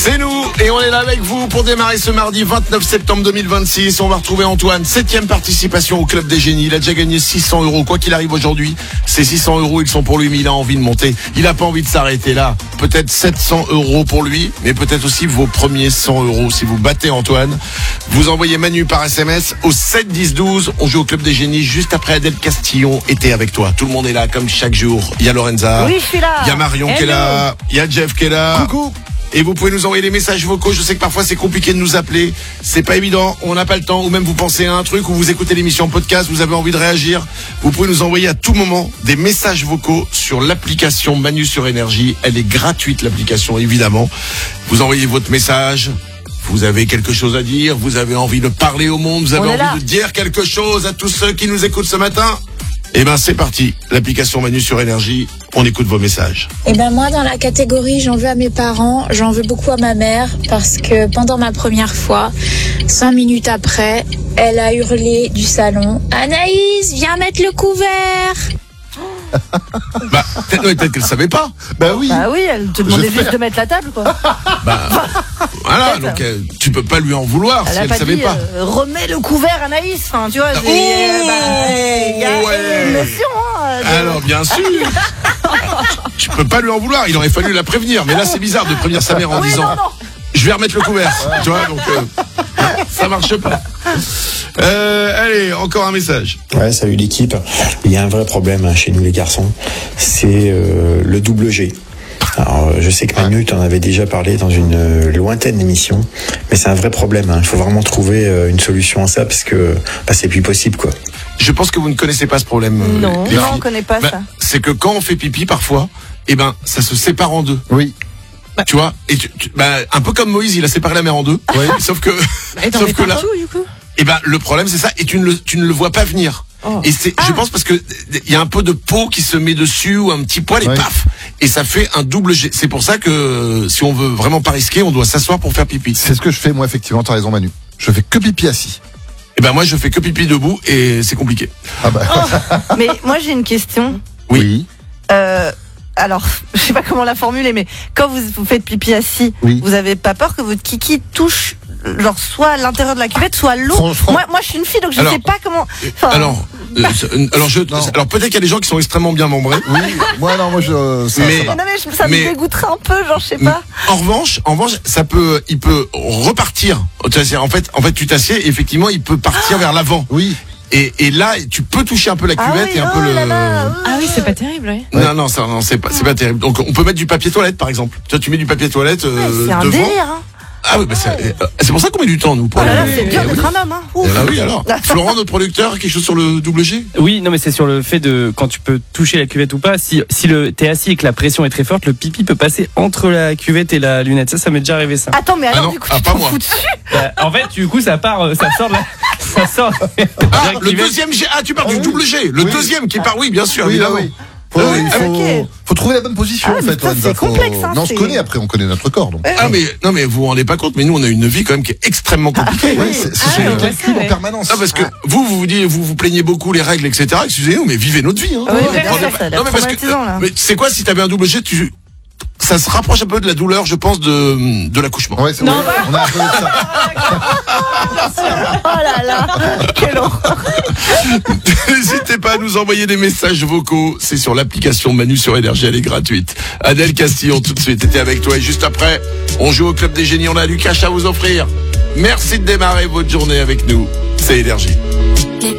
C'est nous et on est là avec vous pour démarrer ce mardi 29 septembre 2026. On va retrouver Antoine, 7e participation au Club des Génies. Il a déjà gagné 600 €. Quoi qu'il arrive aujourd'hui, ces 600 €, ils sont pour lui, mais il a envie de monter. Il n'a pas envie de s'arrêter là. Peut-être 700 € pour lui, mais peut-être aussi vos premiers 100 €. Si vous battez Antoine, vous envoyez Manu par SMS au 7 10 12. On joue au Club des Génies juste après Adèle Castillon était avec toi. Tout le monde est là comme chaque jour. Il y a Lorenza. Oui, je suis là. Il y a Marion qui est là. Il y a Jeff qui est là. Coucou. Et vous pouvez nous envoyer des messages vocaux. Je sais que parfois c'est compliqué de nous appeler. C'est pas évident. On n'a pas le temps. Ou même vous pensez à un truc ou vous écoutez l'émission podcast. Vous avez envie de réagir. Vous pouvez nous envoyer à tout moment des messages vocaux sur l'application Manu sur Énergie. Elle est gratuite, l'application, évidemment. Vous envoyez votre message. Vous avez quelque chose à dire. Vous avez envie de parler au monde. Vous avez envie de dire quelque chose à tous ceux qui nous écoutent ce matin. Eh ben, c'est parti. L'application Manu sur Énergie. On écoute vos messages. Eh ben moi, dans la catégorie j'en veux à mes parents, j'en veux beaucoup à ma mère parce que pendant ma première fois, 5 minutes après, elle a hurlé du salon « Anaïs, viens mettre le couvert !» Bah, peut-être qu'elle savait pas. Bah oui. Bah oui, elle te demandait juste de mettre la table, quoi. Bah, voilà, donc tu peux pas lui en vouloir si elle pas savait dit, pas. remets le couvert, Anaïs. Enfin, tu vois, il y a une notion, hein. Alors, bien sûr. Tu peux pas lui en vouloir. Il aurait fallu la prévenir. Mais là, c'est bizarre de prévenir sa mère en disant je vais remettre le couvert. Tu vois, donc ça marche pas. Allez, encore un message. Ouais, salut l'équipe. Il y a un vrai problème chez nous les garçons, c'est le double G. Alors, je sais que Manu t'en avait déjà parlé dans une lointaine émission, mais c'est un vrai problème. Il faut vraiment trouver une solution à ça parce que c'est plus possible, quoi. Je pense que vous ne connaissez pas ce problème. Non, on connaît pas ça. C'est que quand on fait pipi parfois, ça se sépare en deux. Oui. Tu vois, et un peu comme Moïse, il a séparé la mer en deux. Oui. Sauf que là, du coup. le problème c'est ça, et tu ne le vois pas venir. Oh. Et je pense parce que il y a un peu de peau qui se met dessus ou un petit poil et paf, et ça fait un double G. C'est pour ça que si on veut vraiment pas risquer, on doit s'asseoir pour faire pipi. C'est ce que je fais moi, effectivement. T'as raison, Manu. Je fais que pipi assis. Et moi je fais que pipi debout et c'est compliqué. Ah bah. Oh. Mais moi j'ai une question. Oui. Alors, je sais pas comment la formuler, mais quand vous faites pipi assis, vous avez pas peur que votre kiki touche, genre, soit à l'intérieur de la cuvette, soit à l'eau? Moi, je suis une fille, donc je sais pas comment. Alors peut-être qu'il y a des gens qui sont extrêmement bien membrés. Oui. Moi, non, ça me dégoûterait un peu, genre, je sais pas. En revanche, il peut repartir. En fait, tu t'assieds et effectivement, il peut partir vers l'avant. Oui. Et là, tu peux toucher un peu la cuvette et un peu le. Ah oui, c'est pas terrible, oui. Non, c'est pas terrible. Donc, on peut mettre du papier toilette, par exemple. Tu mets du papier toilette c'est un devant. délire, hein. Ah oui, c'est pour ça qu'on met du temps, nous. Pour c'est dur d'être un homme, hein. Ah oui, alors. Florent, notre producteur, quelque chose sur le double G? Oui, non, mais c'est sur le fait de quand tu peux toucher la cuvette ou pas. Si t'es assis et que la pression est très forte, le pipi peut passer entre la cuvette et la lunette. Ça m'est déjà arrivé, ça. Attends, mais alors, du coup, tu t'en fous dessus? En fait, du coup, ça sort de la. Ça sort. Le deuxième G. Ah, tu parles du double G. Le deuxième qui part, oui, bien sûr, évidemment. Faut trouver la bonne position, en fait. C'est complexe, hein. Non, on connaît notre corps, donc. Mais vous vous rendez pas compte, mais nous, on a une vie quand même qui est extrêmement compliquée. Ce sont des calculs en permanence. Non, parce que vous plaignez beaucoup les règles, etc. Excusez-nous, mais vivez notre vie, hein. Non, mais c'est quoi, si t'avais un double G, ça se rapproche un peu de la douleur, je pense, de l'accouchement. Ouais, c'est vrai. On a un peu de ça. Oh là là, quel horreur. N'hésitez pas à nous envoyer des messages vocaux. C'est sur l'application Manu sur Énergie, elle est gratuite. Adèle Castillon, tout de suite, était avec toi. Et juste après, on joue au Club des Génies. On a du cash à vous offrir. Merci de démarrer votre journée avec nous. C'est Énergie.